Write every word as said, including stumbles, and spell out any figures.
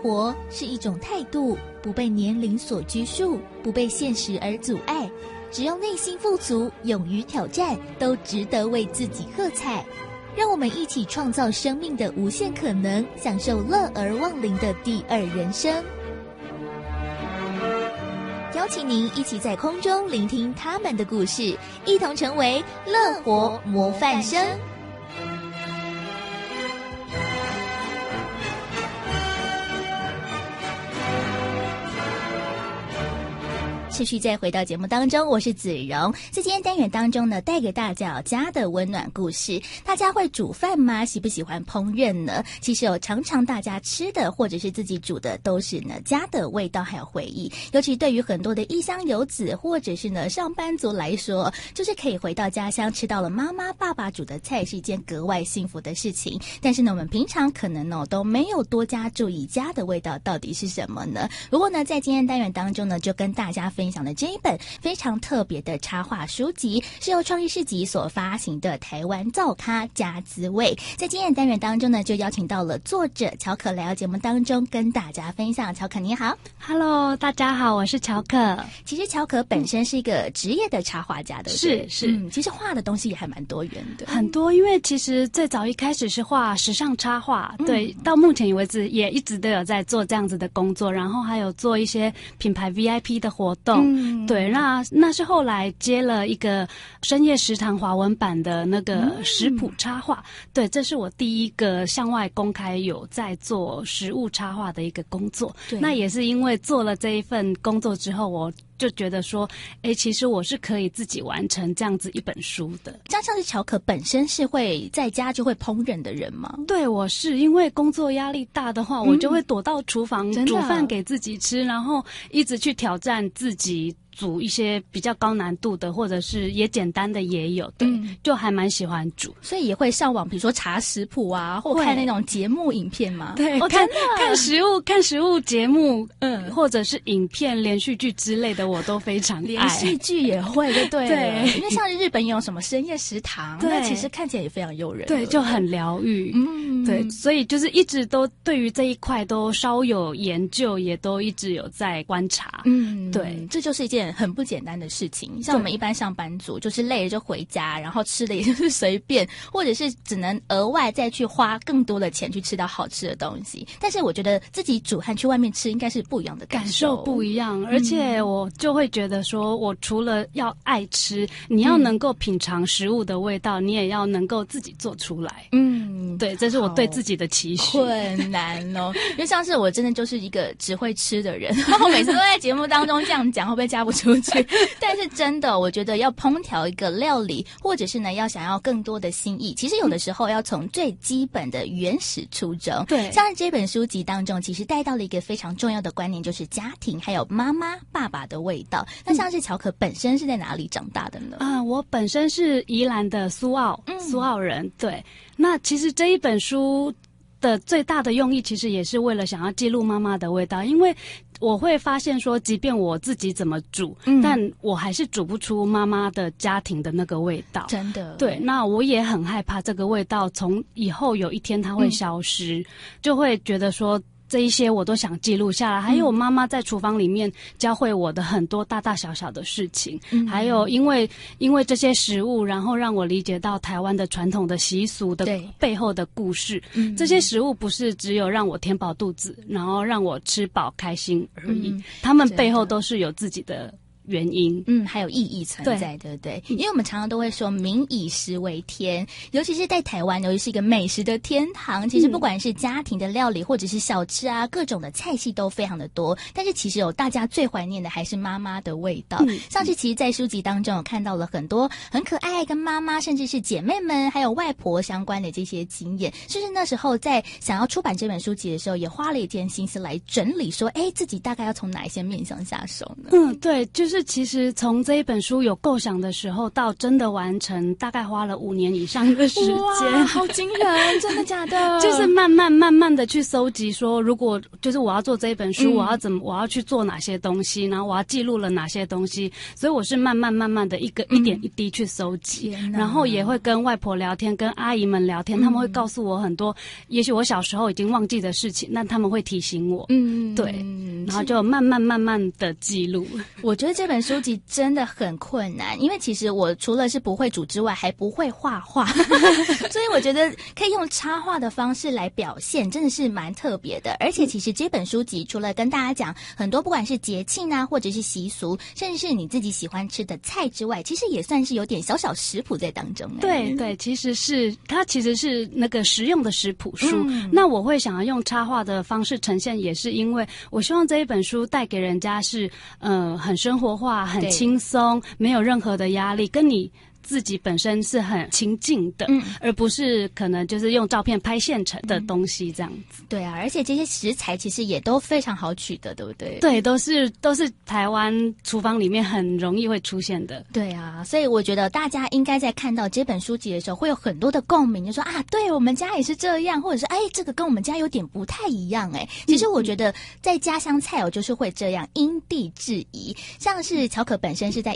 活是一种态度，不被年龄所拘束，不被现实而阻碍，只要内心富足，勇于挑战，都值得为自己喝彩。让我们一起创造生命的无限可能，享受乐而忘灵的第二人生。邀请您一起在空中聆听他们的故事，一同成为乐活模范生。持续再回到节目当中，我是子荣。在今天单元当中呢，带给大家有家的温暖故事。大家会煮饭吗？喜不喜欢烹饪呢？其实有常常大家吃的或者是自己煮的，都是呢家的味道还有回忆。尤其对于很多的异乡游子或者是呢上班族来说，就是可以回到家乡吃到了妈妈爸爸煮的菜，是一件格外幸福的事情。但是呢，我们平常可能呢都没有多加注意家的味道到底是什么呢？不过呢，在今天单元当中呢，就跟大家分享分享的这一本非常特别的插画书籍，是由创意市集所发行的《台湾灶咖家滋味》。在今天的单元当中呢，就邀请到了作者乔可来到节目当中跟大家分享。乔可你好。 Hello， 大家好，我是乔可。 其实乔可本身是一个职业的插画家，对不对？ 是是、 嗯，其实画的东西也还蛮多元的， 很多。因为其实最早一开始是画时尚插画、嗯、对，到目前为止也一直都有在做这样子的工作，然后还有做一些品牌 V I P 的活动、嗯、对，那那是后来接了一个深夜食堂华文版的那个食谱插画、嗯、对，这是我第一个向外公开有在做食物插画的一个工作。那也是因为做了这一份工作之后，我就觉得说，哎，其实我是可以自己完成这样子一本书的。 这样像是乔可本身是会在家就会烹饪的人吗？ 对，我是因为工作压力大的话、嗯、我就会躲到厨房煮饭给自己吃，然后一直去挑战自己煮一些比较高难度的，或者是也简单的也有，对、嗯、就还蛮喜欢煮， 所以也会上网比如说查食谱啊，或看那种节目影片吗？ 对、哦、看看食物看食物节目，嗯，或者是影片连续剧之类的我都非常爱。 连续剧也会就对了对，因为像日本也有什么深夜食堂，那其实看起来也非常诱人， 对，就很疗愈。嗯，对，所以就是一直都对于这一块都稍有研究，也都一直有在观察。嗯，对， 这就是一件很不简单的事情。像我们一般上班族就是累了就回家，然后吃的也就是随便，或者是只能额外再去花更多的钱去吃到好吃的东西。但是我觉得自己煮和去外面吃应该是不一样的感受， 感受不一样。而且我就会觉得说，我除了要爱吃，你要能够品尝食物的味道、嗯、你也要能够自己做出来。嗯，对，这是我对自己的期许。 困难哦，因为像是我真的就是一个只会吃的人，我每次都在节目当中这样讲，会不会加不出去？但是真的，我觉得要烹调一个料理，或者是呢要想要更多的新意，其实有的时候要从最基本的原始初衷。对，像是这本书籍当中，其实带到了一个非常重要的观念，就是家庭还有妈妈爸爸的味道。那像是乔可本身是在哪里长大的呢？ 啊、呃，我本身是宜兰的苏澳，嗯、苏澳人。对，那其实这一本书的最大的用意，其实也是为了想要记录妈妈的味道，因为我会发现说，即便我自己怎么煮、嗯、但我还是煮不出妈妈的家庭的那个味道。 真的。对， 那我也很害怕这个味道从以后有一天它会消失、嗯、就会觉得说这一些我都想记录下来，还有我妈妈在厨房里面教会我的很多大大小小的事情、嗯、还有因为因为这些食物，然后让我理解到台湾的传统的习俗的背后的故事。这些食物不是只有让我填饱肚子，然后让我吃饱开心而已、嗯、他们背后都是有自己的原因， 嗯，还有意义存在， 对, 对不对？因为我们常常都会说民以食为天，尤其是在台湾，由于是一个美食的天堂，其实不管是家庭的料理或者是小吃啊，各种的菜系都非常的多。但是其实有大家最怀念的还是妈妈的味道。嗯、上次其实在书籍当中有看到了很多很可爱跟妈妈甚至是姐妹们还有外婆相关的这些经验，是不是那时候在想要出版这本书籍的时候也花了一点心思来整理说，哎，自己大概要从哪一些面向下手呢？ 嗯，对，就是就是其实从这一本书有构想的时候到真的完成，大概花了五年以上的时间。 好惊人，真的假的？ 就是慢慢慢慢的去搜集说，如果就是我要做这一本书， 嗯、 我要怎么，我要去做哪些东西，然后我要记录了哪些东西，所以我是慢慢慢慢的一个、嗯、一点一滴去搜集，然后也会跟外婆聊天，跟阿姨们聊天，他们会告诉我很多，也许我小时候已经忘记的事情，那他们会提醒我。嗯，对，然后就慢慢慢慢的记录。 我觉得这本书籍真的很困难，因为其实我除了是不会煮之外，还不会画画，所以我觉得可以用插画的方式来表现，真的是蛮特别的。而且其实这本书籍除了跟大家讲很多不管是节庆啊，或者是习俗，甚至是你自己喜欢吃的菜之外，其实也算是有点小小食谱在当中。 对对，其实是它其实是那个实用的食谱书、嗯、那我会想要用插画的方式呈现，也是因为我希望这一本书带给人家是呃很生活化，很轻松，没有任何的压力，跟你自己本身是很亲近的、嗯、而不是可能就是用照片拍现成的东西这样子、嗯、 对啊，而且这些食材其实也都非常好取得，对不对？ 对，都是都是台湾厨房里面很容易会出现的。 对啊，所以我觉得大家应该在看到这本书籍的时候会有很多的共鸣，就说啊，对，我们家也是这样，或者是哎，这个跟我们家有点不太一样。哎，其实我觉得在家乡菜哦就是会这样因地制宜，像是巧可本身是在